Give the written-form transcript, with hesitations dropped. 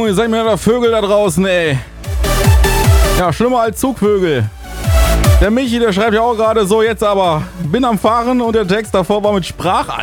ihr seid mir da Vögel da draußen, ey. Ja, schlimmer als Zugvögel. Der Michi, der schreibt ja auch gerade so, jetzt aber bin am Fahren und der Text davor war mit